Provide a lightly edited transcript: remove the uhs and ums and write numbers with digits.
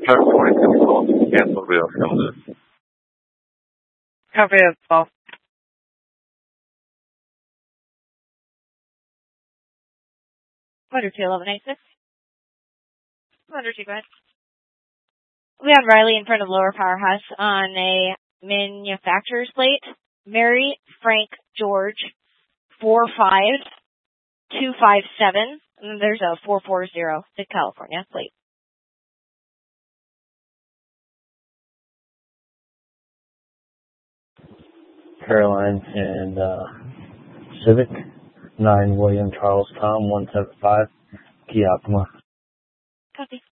California Control, cancel real from Copy of 12. Under 21186. Under 2, go ahead. We have Riley in front of Lower Powerhouse on a manufacturer's plate. Mary Frank George 45257. And there's a 440 to California plate. Caroline and Civic 9 William Charles Tom 175 Key Optima. Copy.